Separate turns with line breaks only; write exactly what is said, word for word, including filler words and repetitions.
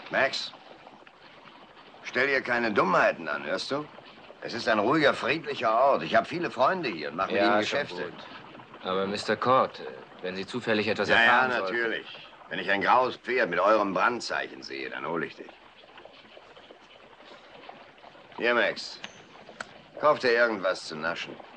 Max, stell dir keine Dummheiten an, hörst du? Es ist ein ruhiger, friedlicher Ort. Ich habe viele Freunde hier und mache mit
ja,
ihnen Geschäfte.
Gut. Aber Mister Cord, wenn Sie zufällig etwas
ja,
erfahren
Ja, natürlich. Sollten. Wenn ich ein graues Pferd mit eurem Brandzeichen sehe, dann hole ich dich. Hier, Max. Kauf dir irgendwas zu naschen.